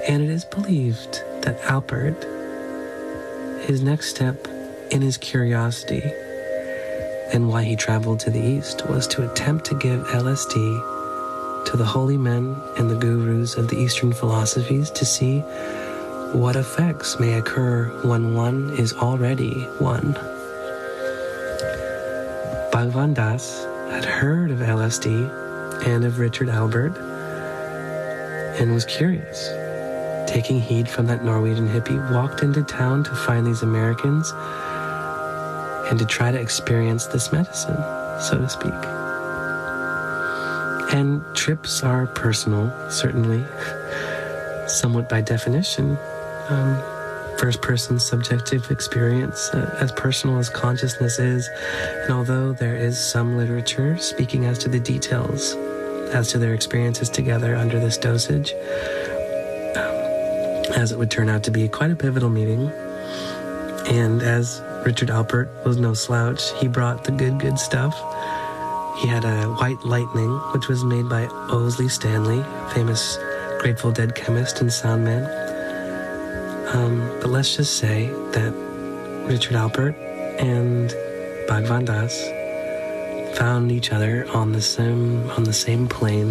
And it is believed that Alpert, his next step in his curiosity and why he traveled to the East, was to attempt to give LSD to the holy men and the gurus of the Eastern philosophies to see what effects may occur when one is already one. Bhagwan Das had heard of LSD and of Richard Alpert and was curious. Taking heed from that Norwegian hippie, walked into town to find these Americans and to try to experience this medicine, so to speak. And trips are personal, certainly, somewhat by definition. First-person subjective experience, as personal as consciousness is, and although there is some literature speaking as to the details, as to their experiences together under this dosage, as it would turn out to be quite a pivotal meeting. And as Richard Alpert was no slouch, he brought the good stuff. He had a White Lightning, which was made by Owsley Stanley, famous Grateful Dead chemist and sound man. But let's just say that Richard Alpert and Bhagwan Das found each other on the same plane.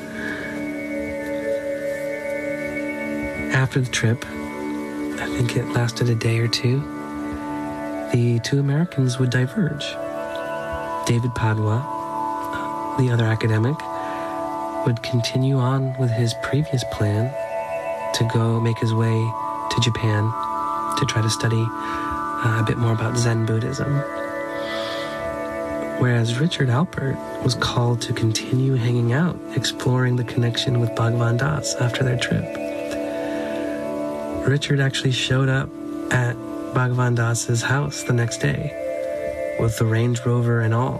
After the trip, I think it lasted a day or two, the two Americans would diverge. David Padua, the other academic, would continue on with his previous plan to go make his way to Japan to try to study a bit more about Zen Buddhism. Whereas Richard Alpert was called to continue hanging out, exploring the connection with Bhagwan Das after their trip. Richard actually showed up at Bhagwan Das's house the next day with the Range Rover and all.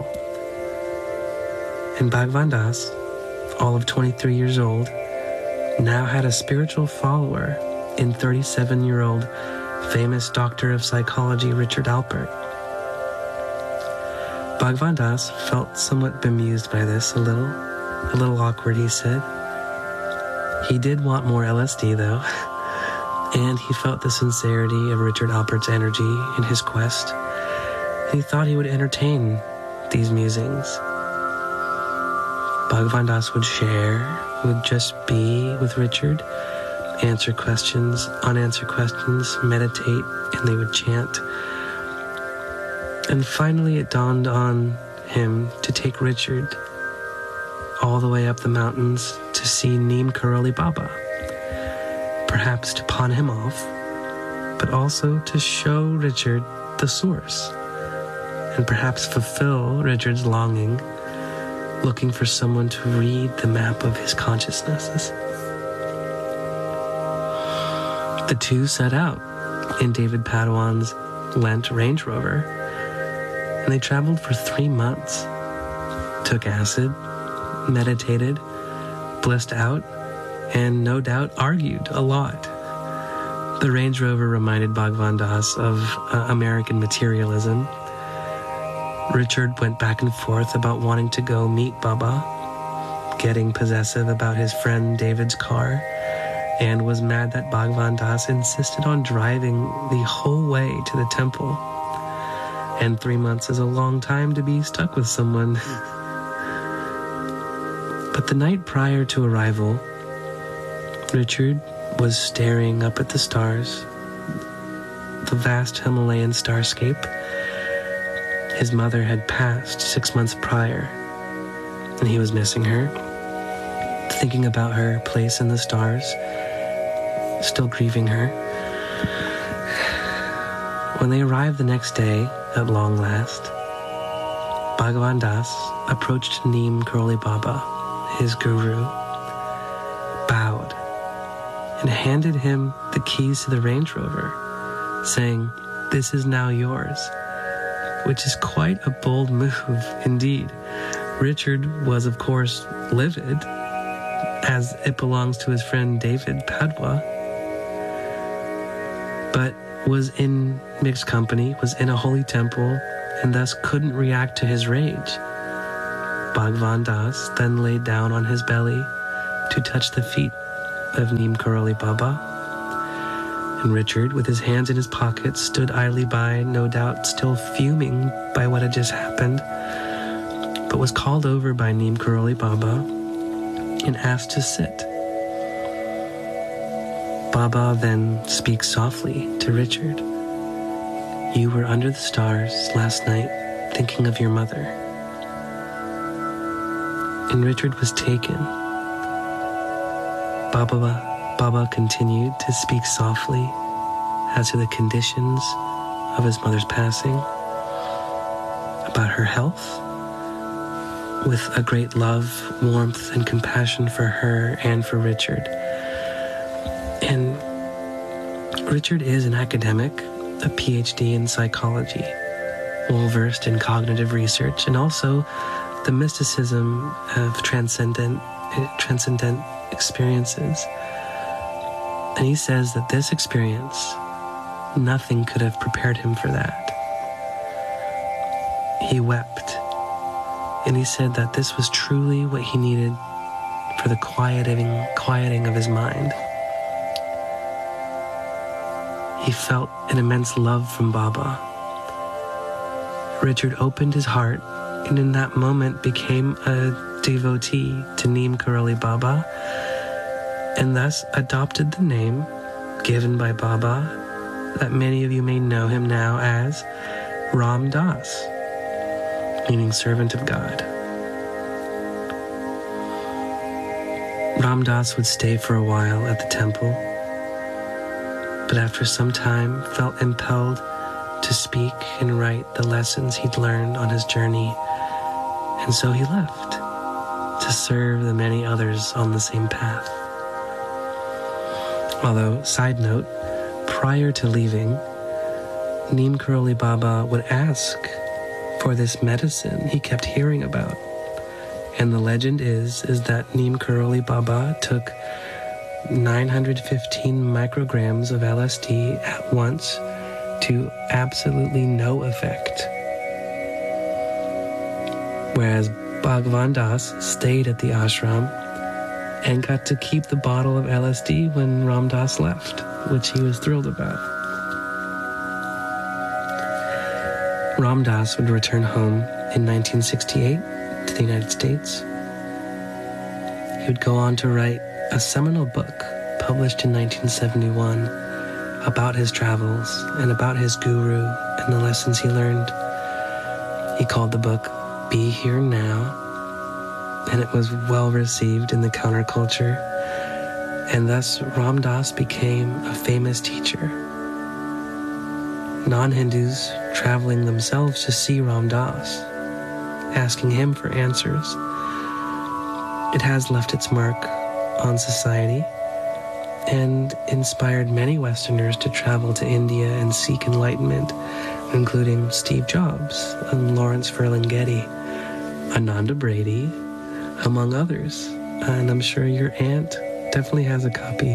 And Bhagwan Das, all of 23 years old, now had a spiritual follower in 37-year-old famous doctor of psychology Richard Alpert. Bhagwan Das felt somewhat bemused by this, a little awkward, he said. He did want more LSD, though, and he felt the sincerity of Richard Alpert's energy in his quest, and he thought he would entertain these musings. Bhagwan Das would share, would just be with Richard, answer questions, unanswered questions, meditate, and they would chant. And finally it dawned on him to take Richard all the way up the mountains to see Neem Karoli Baba, perhaps to pawn him off, but also to show Richard the source, and perhaps fulfill Richard's longing, looking for someone to read the map of his consciousnesses. The two set out in David Paduan's Lent Range Rover, and they traveled for 3 months, took acid, meditated, blissed out, and no doubt argued a lot. The Range Rover reminded Bhagwan Das of American materialism. Richard went back and forth about wanting to go meet Baba, getting possessive about his friend David's car, and was mad that Bhagwan Das insisted on driving the whole way to the temple. And 3 months is a long time to be stuck with someone. But the night prior to arrival, Richard was staring up at the stars, the vast Himalayan starscape. His mother had passed 6 months prior, and he was missing her, thinking about her place in the stars, still grieving her. When they arrived the next day, at long last, Bhagwan Das approached Neem Karoli Baba, his guru, bowed, and handed him the keys to the Range Rover, saying, "This is now yours," which is quite a bold move indeed. Richard was, of course, livid, as it belongs to his friend David Padua, but was in mixed company, was in a holy temple, and thus couldn't react to his rage. Bhagwan Das then laid down on his belly to touch the feet of Neem Karoli Baba. And Richard, with his hands in his pockets, stood idly by, no doubt still fuming by what had just happened, but was called over by Neem Karoli Baba and asked to sit. Baba then speaks softly to Richard. "You were under the stars last night thinking of your mother." And Richard was taken. Baba continued to speak softly as to the conditions of his mother's passing, about her health, with a great love, warmth, and compassion for her and for Richard. And Richard is an academic, a PhD in psychology, well-versed in cognitive research, and also the mysticism of transcendent experiences. And he says that this experience, nothing could have prepared him for that. He wept, and he said that this was truly what he needed for the quieting of his mind. He felt an immense love from Baba. Richard opened his heart, and in that moment became a devotee to Neem Karoli Baba, and thus adopted the name given by Baba that many of you may know him now as Ram Das, meaning servant of God. Ram Das would stay for a while at the temple, but after some time felt impelled to speak and write the lessons he'd learned on his journey, and so he left to serve the many others on the same path. Although, side note, prior to leaving, Neem Karoli Baba would ask for this medicine he kept hearing about. And the legend is that Neem Karoli Baba took 915 micrograms of LSD at once to absolutely no effect. Whereas Bhagavan Das stayed at the ashram and got to keep the bottle of LSD when Ram Das left, which he was thrilled about. Ram Das would return home in 1968 to the United States. He would go on to write a seminal book published in 1971 about his travels and about his guru and the lessons he learned. He called the book Be Here Now, and it was well received in the counterculture, and thus Ram Das became a famous teacher. Non-Hindus traveling themselves to see Ram Das, asking him for answers. It has left its mark on society and inspired many Westerners to travel to India and seek enlightenment, including Steve Jobs and Lawrence Ferlinghetti, Ananda Brady, among others. And I'm sure your aunt definitely has a copy.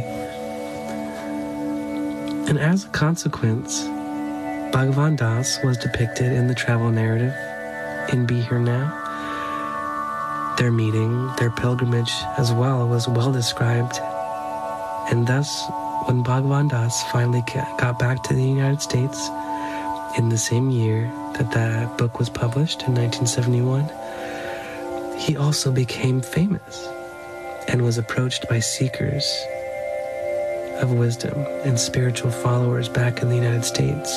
And as a consequence, Bhagavan Das was depicted in the travel narrative in Be Here Now. Their meeting, their pilgrimage as well, was well described. And thus, when Bhagavan Das finally got back to the United States in the same year that that book was published in 1971, he also became famous and was approached by seekers of wisdom and spiritual followers back in the United States.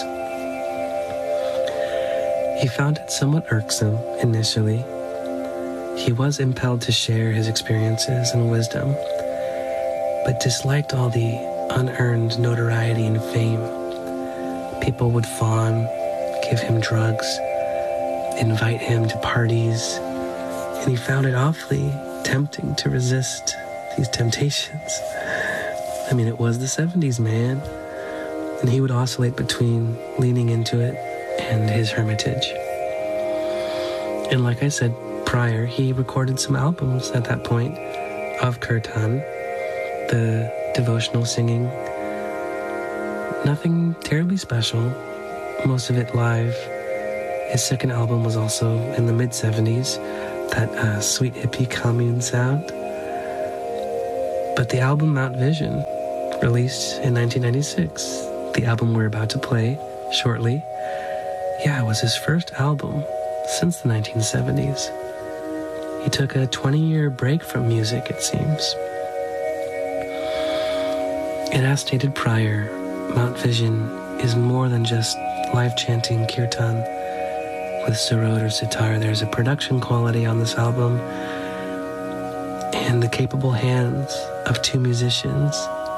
He found it somewhat irksome initially. He was impelled to share his experiences and wisdom, but disliked all the unearned notoriety and fame. People would fawn, give him drugs, invite him to parties, and he found it awfully tempting to resist these temptations. I mean, it was the 70s, man. And he would oscillate between leaning into it and his hermitage. And like I said prior, he recorded some albums at that point of Kirtan, the devotional singing. Nothing terribly special, most of it live. His second album was also in the mid-70s, that sweet hippie commune sound. But the album Mount Vision, released in 1996, the album we're about to play shortly, it was his first album since the 1970s. He took a 20-year break from music, it seems. And as stated prior, Mount Vision is more than just live chanting kirtan with sarod or sitar. There's a production quality on this album, and the capable hands of two musicians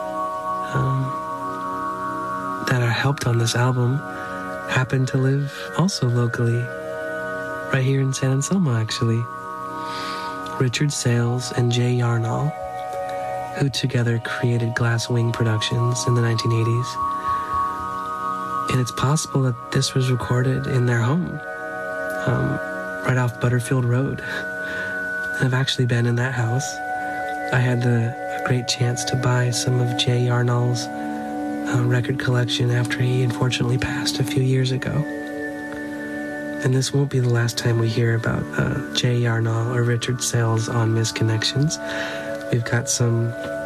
that are helped on this album happen to live also locally, right here in San Anselmo, actually. Richard Sales and Jay Yarnall, who together created Glass Wing Productions in the 1980s. And it's possible that this was recorded in their home, right off Butterfield Road. And I've actually been in that house. I had a great chance to buy some of Jay Yarnall's record collection after he unfortunately passed a few years ago. And this won't be the last time we hear about Jay Yarnall or Richard Sales on Misconnections. We've got some